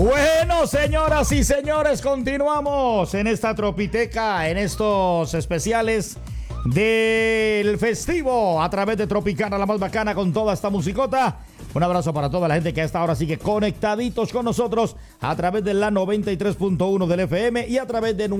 Bueno, señoras y señores, continuamos en esta Tropiteca, en estos especiales del festivo a través de Tropicana, la más bacana, con toda esta musicota. Un abrazo para toda la gente que a esta hora sigue conectaditos con nosotros a través de la 93.1 del FM y a través de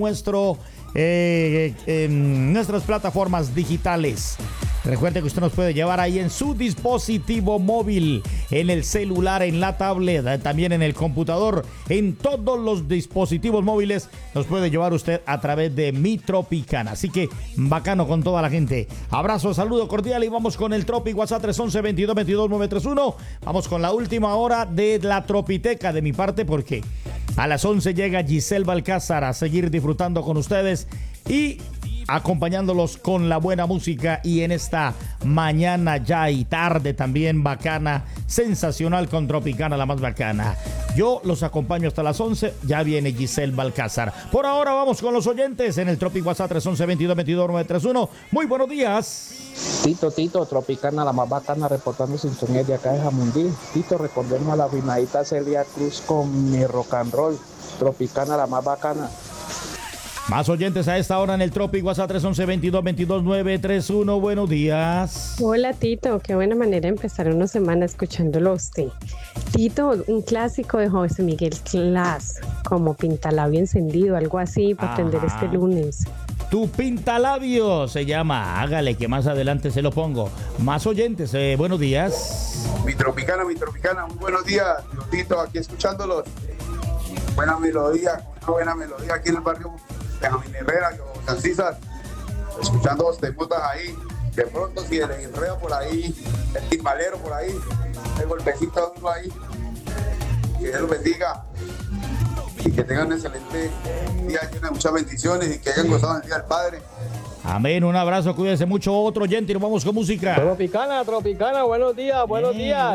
nuestras plataformas digitales. Recuerde que usted nos puede llevar ahí en su dispositivo móvil, en el celular, en la tablet, también en el computador, en todos los dispositivos móviles nos puede llevar usted a través de Mi Tropicana. Así que bacano con toda la gente. Abrazo, saludo cordial y vamos con el Tropi WhatsApp 311-22-22-931. Vamos con la última hora de la Tropiteca de mi parte, porque a las 11 llega Giselle Balcázar a seguir disfrutando con ustedes y acompañándolos con la buena música, y en esta mañana ya y tarde también bacana, sensacional con Tropicana, la más bacana. Yo los acompaño hasta las 11, ya viene Giselle Balcázar. Por ahora vamos con los oyentes en el Tropic WhatsApp 311-22-22-931. Muy buenos días. Tito, Tropicana, la más bacana, reportando sintonía de acá de Jamundí. Tito, recordemos a la finadita Celia Cruz con Mi Rock and Roll. Tropicana, la más bacana. Más oyentes a esta hora en el Tropic WhatsApp 311-22-22-931. Buenos días. Hola Tito, qué buena manera de empezar una semana escuchándolo a usted. Tito, un clásico de José Miguel Clas, como Pintalabio Encendido, algo así para atender este lunes. Tu Pintalabio se llama. Hágale que más adelante se lo pongo. Más oyentes, buenos días. Mi Tropicana, muy buenos días. Tito, aquí escuchándolos. Buena melodía aquí en el barrio de Jamín Herrera, San César, escuchando los temotas ahí. De pronto, si el enredo por ahí, el timbalero por ahí, el golpecito duro ahí, que Dios los bendiga y que tengan un excelente día lleno de muchas bendiciones y que hayan gozado el Día del Padre. Amén, un abrazo, cuídense mucho. Otro oyente y nos vamos con música. Tropicana, buenos días. Buenos días.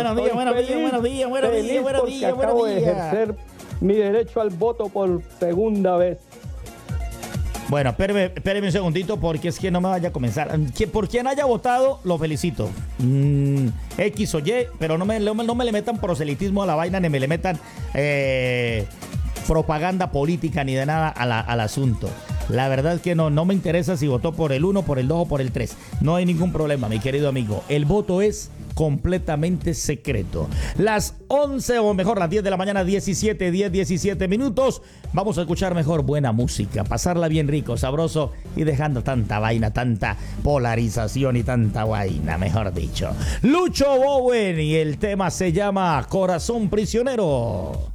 Acabo de ejercer mi derecho al voto por segunda vez. Bueno, espéreme un segundito, porque es que no me vaya a comenzar. Por quien haya votado, lo felicito. X o Y, pero no me le metan proselitismo a la vaina, ni me le metan propaganda política, ni de nada al asunto. La verdad es que no me interesa si votó por el 1, por el 2 o por el 3. No hay ningún problema, mi querido amigo. El voto es completamente secreto. Las 11, o mejor las 10 de la mañana, 17 minutos. Vamos a escuchar mejor buena música, pasarla bien rico, sabroso y dejando tanta vaina, tanta polarización y tanta vaina, mejor dicho. Lucho Bowen, y el tema se llama Corazón Prisionero.